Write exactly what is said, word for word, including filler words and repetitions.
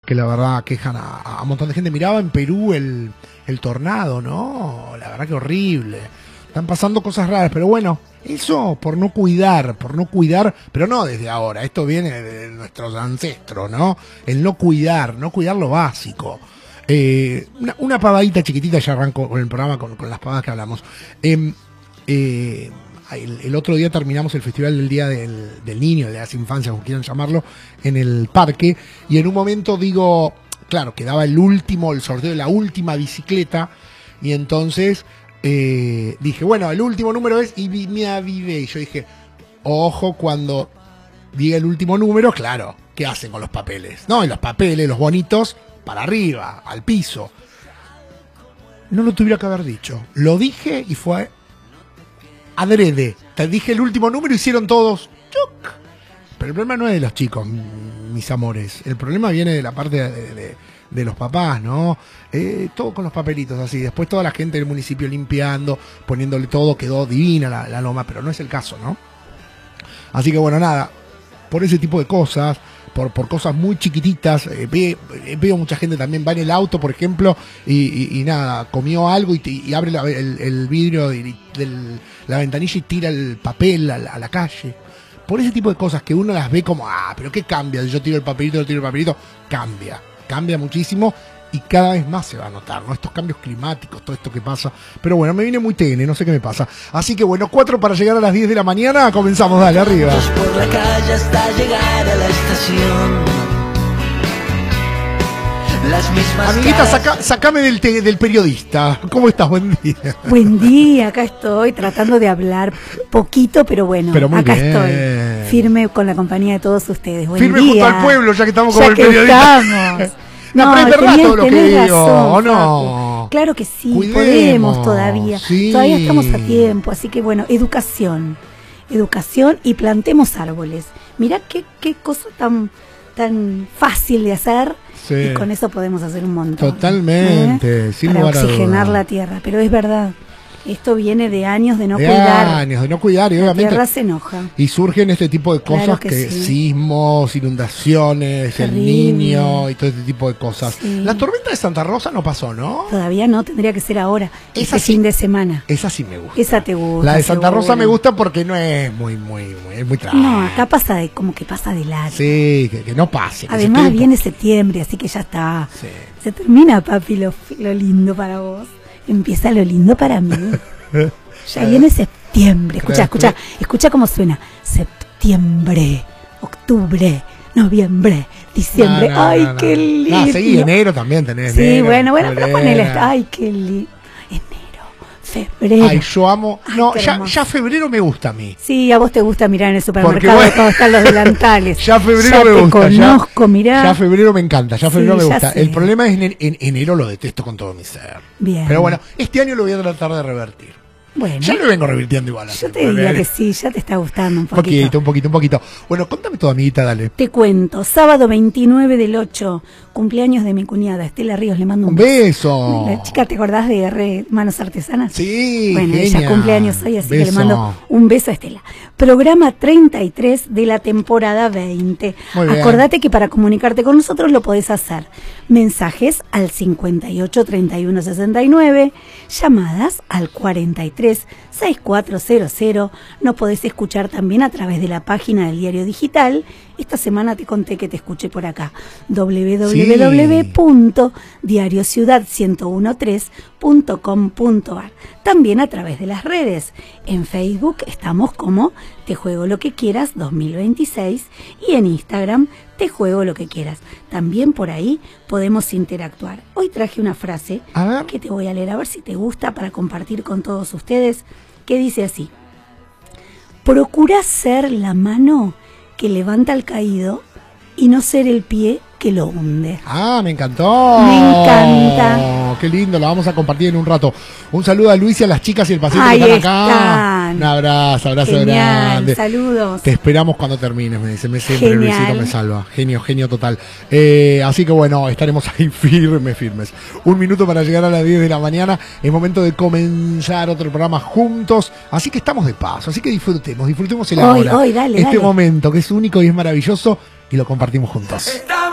que la verdad quejan a, a un montón de gente. Miraba en Perú el, el tornado, ¿no? La verdad que horrible. Están pasando cosas raras, pero bueno, eso por no cuidar, por no cuidar, pero no desde ahora, esto viene de nuestros ancestros, ¿no? El no cuidar, no cuidar lo básico. Eh, una, una pavadita chiquitita, ya arranco con el programa, con, con las pavadas que hablamos. Eh, eh, el, el otro día terminamos el Festival del Día del, del Niño, de las Infancias, como quieran llamarlo, en el parque, y en un momento digo, claro, quedaba el último, el sorteo de la última bicicleta, y entonces eh, dije, bueno, el último número es, y me avivé, y yo dije, ojo cuando diga el último número, claro, ¿qué hacen con los papeles? No, y los papeles, los bonitos, para arriba, al piso. No lo tuviera que haber dicho. Lo dije y fue adrede. Te dije el último número y hicieron todos ¡chuc! Pero el problema no es de los chicos, mis amores. El problema viene de la parte de, de, de los papás, ¿no? Eh, todo con los papelitos así. Después toda la gente del municipio limpiando, poniéndole todo, quedó divina la, la loma, pero no es el caso, ¿no? Así que bueno, nada, por ese tipo de cosas, por, por cosas muy chiquititas, eh, ve, eh, veo mucha gente también va en el auto, por ejemplo, y, y, y nada, comió algo y, y abre la, el, el vidrio de la ventanilla y tira el papel a la, a la calle. Por ese tipo de cosas que uno las ve como, ah, pero ¿qué cambia? Si yo tiro el papelito, yo tiro el papelito, cambia, cambia muchísimo y cada vez más se va a notar, ¿no? Estos cambios climáticos, todo esto que pasa. Pero bueno, me viene muy T N, no sé qué me pasa. Así que bueno, cuatro para llegar a las diez de la mañana, comenzamos, dale, arriba. Por la calle hasta llegar a la estación. Las mismas Amiguita, saca, sacame del, te, del periodista. ¿Cómo estás? Buen día. Buen día, acá estoy tratando de hablar poquito, pero bueno, pero muy acá bien. Estoy, firme con la compañía de todos ustedes. Buen firme día. junto al pueblo, ya que estamos ya con el que periodista. Estamos. No, no, pero es verdad tenés, todo lo que digo, razón, ¿o no? Claro que sí, Cuidemos, podemos todavía. Sí. Todavía estamos a tiempo, así que bueno, educación. Educación y plantemos árboles. Mirá qué, qué cosa tan, tan fácil de hacer. Sí. Y con eso podemos hacer un montón. Totalmente, ¿eh? sin Para lugar a oxigenar duda. la tierra, pero es verdad. Esto viene de años de no de cuidar. años de no cuidar y la obviamente tierra se enoja. Y surgen este tipo de cosas, claro que, que sí. sismos, inundaciones, terrible. El niño y todo este tipo de cosas. Sí. La tormenta de Santa Rosa no pasó, ¿no? Todavía no, tendría que ser ahora. Esa este sí, fin de semana. Esa sí me gusta. Esa te gusta. La de Santa seguro. Rosa me gusta porque no es muy, muy, muy, es muy trágica. No, acá pasa de, como que pasa de largo. Sí, que, que no pase. Que además se viene septiembre, así que ya está. Sí. Se termina, papi, lo, lo lindo para vos. Empieza lo lindo para mí. Ya viene septiembre. Escucha, escucha, escucha cómo suena. Septiembre, octubre, noviembre, diciembre. No, no, Ay, no, no. qué lindo. Ah, sí, enero también tenés. Sí, enero, bueno, bueno, febrero. pero ponele. Ay, qué lindo. Enero, febrero. Ay, yo amo. Ay, no, ya, ya febrero me gusta a mí. Sí, a vos te gusta mirar en el supermercado Porque, bueno, cuando están los delantales. Ya febrero ya me te gusta. Conozco, ya, mirá. Ya febrero me encanta, ya febrero sí, me ya gusta. sé. El problema es en, en enero lo detesto con todo mi ser. Bien. Pero bueno, este año lo voy a tratar de revertir. Bueno, ya lo vengo revirtiendo igual. Yo te diría que sí, ya te está gustando un poquito. Un poquito, un poquito, un poquito. Bueno, contame todo, amiguita, dale. Te cuento, sábado veintinueve del ocho, cumpleaños de mi cuñada, Estela Ríos, le mando un, un beso. La chica, ¿te acordás de R Manos Artesanas? Sí, bueno, genia. ella cumpleaños hoy, así beso. que le mando un beso a Estela. Programa treinta y tres de la temporada veinte. Acordate que para comunicarte con nosotros lo podés hacer. Mensajes al cincuenta y ocho, treinta y uno, sesenta y nueve, llamadas al cuarenta y tres, sesenta y cuatro cero cero. Nos podés escuchar también a través de la página del diario digital. Esta semana te conté que te escuché por acá. doble u doble u doble u punto diario ciudad ciento trece punto com punto a r. También a través de las redes. En Facebook estamos como Te Juego Lo Que Quieras dos mil veintiséis y en Instagram Te Juego Lo Que Quieras. También por ahí podemos interactuar. Hoy traje una frase que te voy a leer a ver si te gusta para compartir con todos ustedes, que dice así: procura ser la mano que levanta al caído y no ser el pie que lo hunde. Ah, me encantó. Me encanta. Qué lindo, lo vamos a compartir en un rato. Un saludo a Luis y a las chicas y el paciente Ahí que están acá. Están. Un abrazo, abrazo Genial, grande. Saludos. Te esperamos cuando termines, me dice. Me siempre Genial. Luisito me salva. Genio, genio total. Eh, así que bueno, estaremos ahí firmes, firmes. Un minuto para llegar a las diez de la mañana. Es momento de comenzar otro programa juntos. Así que estamos de paso. Así que disfrutemos, disfrutemos el hoy, ahora. Hoy, dale, este dale. momento que es único y es maravilloso y lo compartimos juntos.